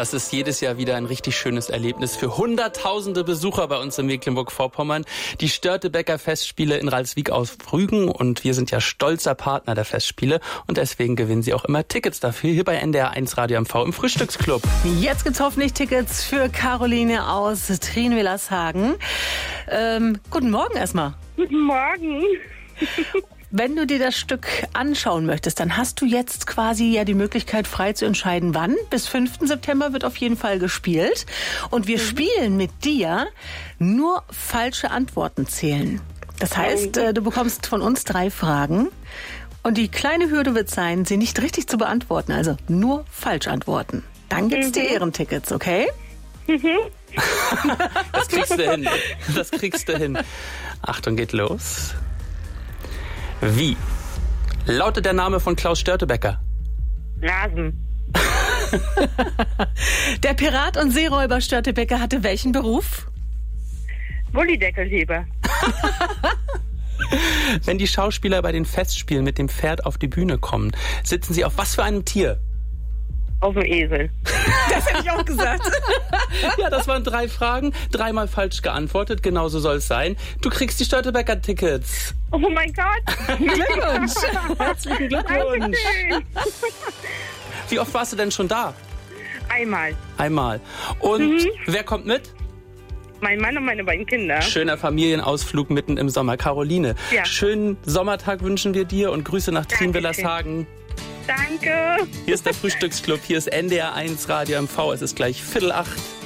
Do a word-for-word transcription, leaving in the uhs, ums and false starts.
Das ist jedes Jahr wieder ein richtig schönes Erlebnis für hunderttausende Besucher bei uns in Mecklenburg-Vorpommern. Die Störtebeker Festspiele in Ralswiek auf Rügen. Und wir sind ja stolzer Partner der Festspiele. Und deswegen gewinnen Sie auch immer Tickets dafür hier bei N D R eins Radio M V im Frühstücksclub. Jetzt gibt's hoffentlich Tickets für Caroline aus Trienwillershagen. Ähm, guten Morgen erstmal. Guten Morgen. Wenn du dir das Stück anschauen möchtest, dann hast du jetzt quasi ja die Möglichkeit, frei zu entscheiden, wann. Bis fünften September wird auf jeden Fall gespielt. Und wir mhm. spielen mit dir nur falsche Antworten zählen. Das heißt, du bekommst von uns drei Fragen. Und die kleine Hürde wird sein, sie nicht richtig zu beantworten. Also nur falsch antworten. Dann gibt's mhm. dir Ehrentickets, okay? Mhm. Das kriegst du hin. Das kriegst du hin. Achtung, geht los. Wie lautet der Name von Klaus Störtebeker? Rasen. Der Pirat und Seeräuber Störtebeker hatte welchen Beruf? Gullideckelheber. Wenn die Schauspieler bei den Festspielen mit dem Pferd auf die Bühne kommen, sitzen sie auf was für einem Tier? Auf dem Esel. Das hätte ich auch gesagt. Ja, das waren drei Fragen, dreimal falsch geantwortet, genauso soll es sein. Du kriegst die Störtebeker-Tickets. Oh mein Gott. Glückwunsch. Herzlichen Glückwunsch. Dankeschön. Wie oft warst du denn schon da? Einmal. Einmal. Und Mhm. wer kommt mit? Mein Mann und meine beiden Kinder. Schöner Familienausflug mitten im Sommer. Caroline, Ja. schönen Sommertag wünschen wir dir und Grüße nach Dankeschön. Trienwillershagen. Danke. Hier ist der Frühstücksclub, hier ist N D R eins Radio M V. Es ist gleich Viertel acht.